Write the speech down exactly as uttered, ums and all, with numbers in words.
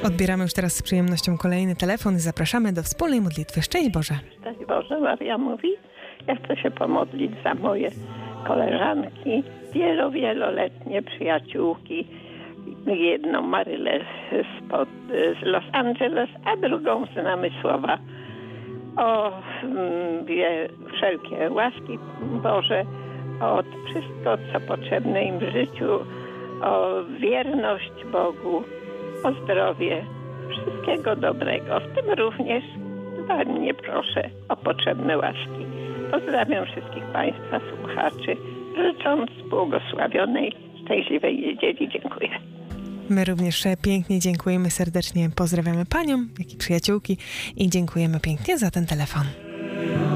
Odbieramy już teraz z przyjemnością kolejny telefon i zapraszamy do wspólnej modlitwy. Szczęść Boże. Szczęść Boże, Maria mówi. Ja chcę się pomodlić za moje koleżanki, wielo, wieloletnie przyjaciółki. Jedną Marylę spod, z Los Angeles, a drugą z Namysłowa. O mm, wie, wszelkie łaski Boże, o wszystko, co potrzebne im w życiu, o wierność Bogu, o zdrowie, wszystkiego dobrego. W tym również dla mnie proszę o potrzebne łaski. Pozdrawiam wszystkich Państwa słuchaczy, życząc błogosławionej, szczęśliwej niedzieli. Dziękuję. My również pięknie dziękujemy serdecznie. Pozdrawiamy paniom, jak i przyjaciółki i dziękujemy pięknie za ten telefon.